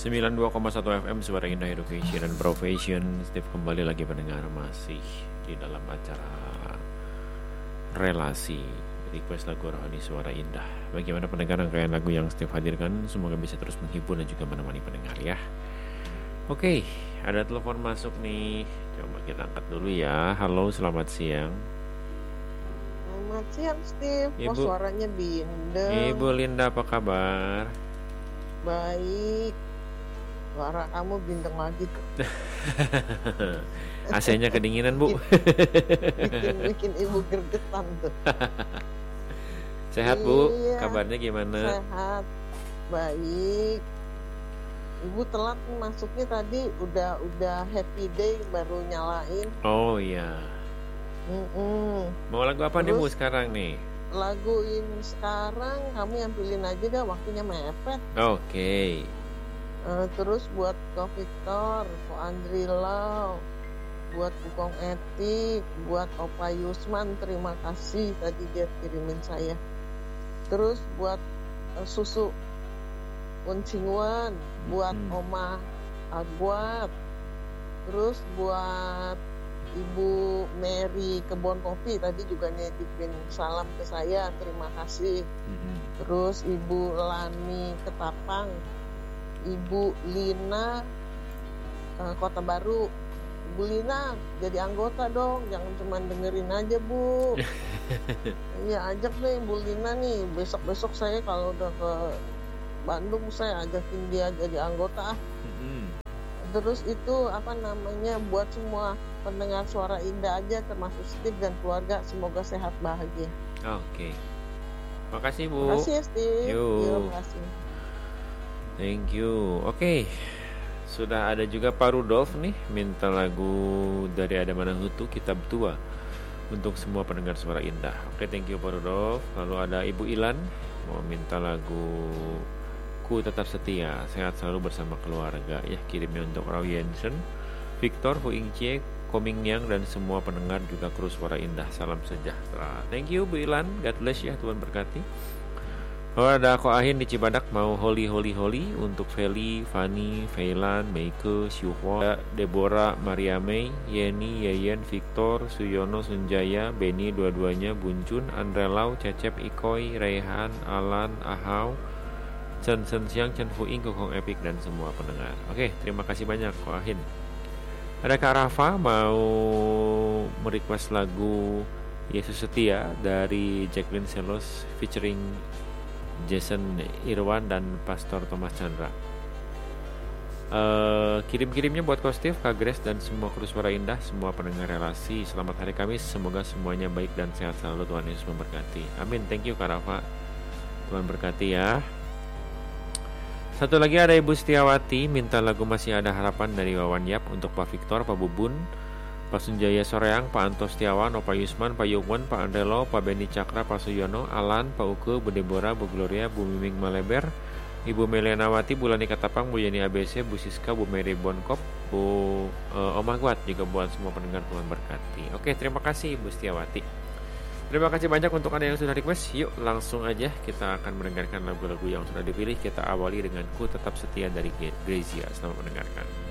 92,1 FM Suara Indah Education dan Profession. Steve kembali lagi pendengar, masih di dalam acara relasi request lagu rohani Suara Indah. Bagaimana pendengar rangkaian lagu yang Steve hadirkan? Semoga bisa terus menghibur dan juga menemani pendengar ya. Oke, ada telepon masuk nih. Coba kita angkat dulu ya. Halo, selamat siang. Selamat siang Steve. Ibu. Suaranya bindeng. Ibu Linda, apa kabar? Baik. Suara kamu bindeng lagi tuh. AC-nya kedinginan, Bu. bikin ibu gergetan tuh. Sehat, Bu? Iya, Kabarnya gimana? sehat. Baik. Ibu telat masuknya tadi, udah happy day baru nyalain. Oh iya. Mau lagu apa nih, Bu, sekarang nih? Lagu ini sekarang kamu yang pilih aja dah, waktunya mepet. Oke. Terus buat Ko Victor, Ko Andri Lau, buat Kukong Etik, buat Opa Yusman, terima kasih tadi dia kirimin saya. Terus buat Susu Uncingwan, buat Oma Agwat, terus buat Ibu Mary Kebon Kopi tadi juga nitipin salam ke saya, terima kasih. Terus Ibu Lani Ketapang, Ibu Lina Kota Baru. Ibu Lina jadi anggota dong, jangan cuma dengerin aja, Bu. Iya, ajak deh Ibu Lina nih, besok-besok saya kalau udah ke Bandung saya ajakin dia jadi anggota. Terus itu buat semua pendengar Suara Indah aja, termasuk Steve dan keluarga, semoga sehat bahagia. Oke. Makasih, Bu. Makasih ya, Steve. Yuk. Makasih. Thank you. Oke. Sudah ada juga Pak Rudolf nih, minta lagu dari Ada Mananghutu, Kitab Tua, untuk semua pendengar Suara Indah. Oke, thank you Pak Rudolf. Lalu ada Ibu Ilan mau minta lagu Ku Tetap Setia, sehat selalu bersama keluarga. Ya, kirimnya untuk Rao Jensen, Victor, Hu Ingcie, Koming Niang, dan semua pendengar juga kru Suara Indah. Salam sejahtera. Thank you Bu Ilan, God bless ya, Tuhan berkati. Oh, ada Ko Ahin di Cibadak mau Holy untuk Feli, Fani, Feilan, Meike, Syuhwa, Deborah, Maria Mei, Yeni, Yeyen, Victor, Suyono, Sunjaya, Beni dua-duanya, Buncun, Andre Lau, Cecep, Ikoy, Raihan, Alan, Ahau, Chen Siang, Chen Fuing, Kokong Epic, dan semua pendengar. Oke, terima kasih banyak Ko Ahin. Ada Kak Rafa mau merequest lagu Yesus Setia dari Jacqueline Selos featuring Jason Irwan dan Pastor Thomas Chandra. Kirim-kirimnya buat Ko Steve, Kak Grace, dan semua kru Suara Indah, semua pendengar relasi. Selamat hari Kamis, semoga semuanya baik dan sehat selalu. Tuhan Yesus memberkati. Amin. Thank you Kak Rafa. Tuhan berkati ya. Satu lagi ada Ibu Setiawati minta lagu Masih Ada Harapan dari Wawan Yap untuk Pak Victor, Pak Bubun, Pak Sunjaya Soreang, Pak Anto Setiawan, Pak Yusman, Pak Yungwan, Pak Andelo, Pak Beni Cakra, Pak Suyono, Alan, Pak Uke, Bu Deborah, Bu Gloria, Bu Miming Maleber, Ibu Melianawati, Bu Lani Katapang, Bu Yani ABC, Bu Siska, Bu Mary Bonkop, Bu Oma Guat, juga buat semua pendengar. Tuhan berkati. Oke, terima kasih Ibu Setiawati. Terima kasih banyak untuk Anda yang sudah request. Yuk langsung aja kita akan mendengarkan lagu-lagu yang sudah dipilih. Kita awali dengan Ku Tetap Setia dari Grazia. Selamat mendengarkan.